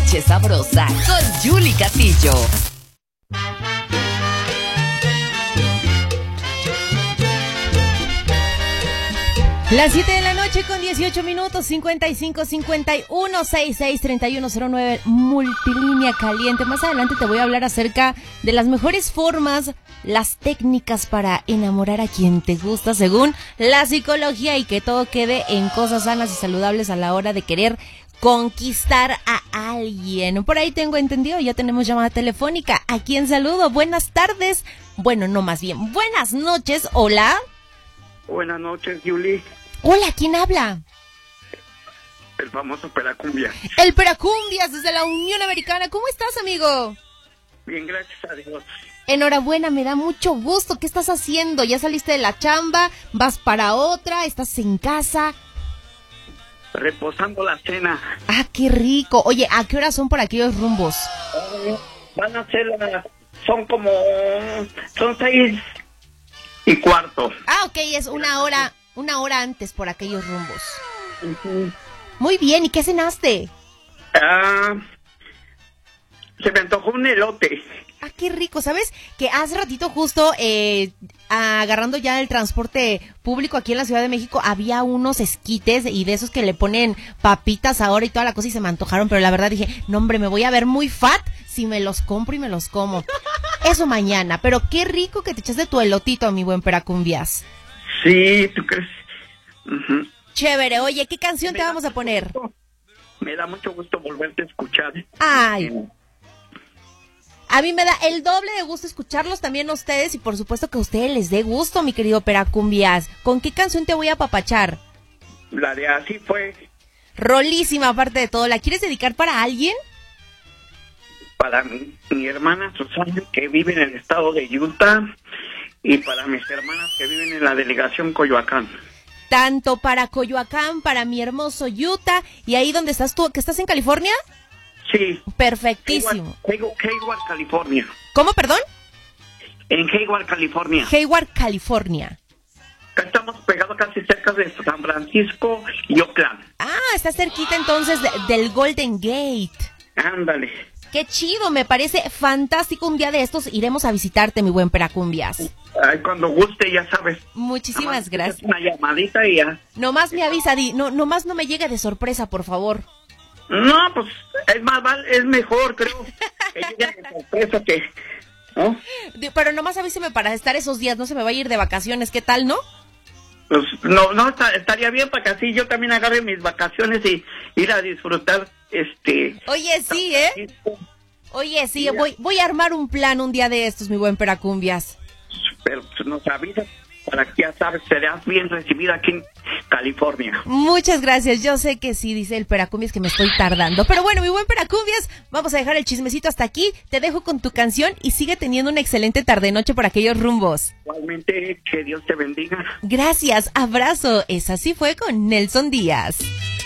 noche sabrosa con Yuli Castillo. Las 7 de la noche con 18 minutos, 55 51 66 3109, multilínea caliente. Más adelante te voy a hablar acerca de las mejores formas, las técnicas para enamorar a quien te gusta según la psicología y que todo quede en cosas sanas y saludables a la hora de querer conquistar a alguien. Por ahí tengo entendido, ya tenemos llamada telefónica. ¿A quién saludo? Buenas tardes. Bueno, no, más bien, buenas noches. Hola. Buenas noches, Yuli. Hola, ¿quién habla? El famoso Peracumbias. El Peracumbias desde la Unión Americana. ¿Cómo estás, amigo? Bien, gracias a Dios. Enhorabuena, me da mucho gusto. ¿Qué estás haciendo? ¿Ya saliste de la chamba? ¿Vas para otra? ¿Estás en casa? Reposando la cena. Ah, qué rico. Oye, ¿a qué hora son por aquellos rumbos? Van a ser son 6:15. Ah, ok, es una hora antes por aquellos rumbos. Uh-huh. Muy bien, ¿y qué cenaste? Se me antojó un elote. Ah, qué rico, ¿sabes? Que hace ratito justo agarrando ya el transporte público aquí en la Ciudad de México, había unos esquites y de esos que le ponen papitas ahora y toda la cosa y se me antojaron, pero la verdad dije, no hombre, me voy a ver muy fat si me los compro y me los como. Eso mañana, pero qué rico que te echaste tu elotito, mi buen Peracumbias. Sí, ¿tú crees? Uh-huh. Chévere, oye, ¿qué canción te vamos a poner? Me da mucho gusto volverte a escuchar. Ay, a mí me da el doble de gusto escucharlos también a ustedes y por supuesto que a ustedes les dé gusto, mi querido Peracumbias. ¿Con qué canción te voy a apapachar? La de Así Fue. Rolísima, aparte de todo. ¿La quieres dedicar para alguien? Para mi hermana Susana, que vive en el estado de Utah, y para mis hermanas que viven en la delegación Coyoacán. Tanto para Coyoacán, para mi hermoso Utah, y ahí donde estás tú, ¿que estás en California? Sí. Perfectísimo. Hayward, California. ¿Cómo, perdón? En Hayward, California. Hayward, California. Acá estamos pegados casi cerca de San Francisco y Oakland. Ah, está cerquita entonces del Golden Gate. Ándale. Qué chido, me parece fantástico. Un día de estos iremos a visitarte, mi buen Peracumbias. Ay, cuando guste, ya sabes. Muchísimas gracias. Una llamadita y ya. Nomás me avisa, nomás no me llegue de sorpresa, por favor. No, pues es mejor, creo. Que llegue de sorpresa que, ¿no? Pero nomás avíseme para estar esos días, no se me va a ir de vacaciones, ¿qué tal, no? Pues no, estaría bien para que así yo también agarre mis vacaciones y ir a disfrutar, Oye, sí, ¿eh? Oye, sí, voy a armar un plan un día de estos, mi buen Peracumbias. Pero pues, nos avisas para que ya sabes, serás bien recibida aquí en California. Muchas gracias, yo sé que sí, dice el Peracumbias que me estoy tardando. Pero bueno, mi buen Peracumbias, vamos a dejar el chismecito hasta aquí. Te dejo con tu canción y sigue teniendo una excelente tarde-noche por aquellos rumbos. Igualmente, que Dios te bendiga. Gracias, abrazo. Esa sí fue con Nelson Díaz.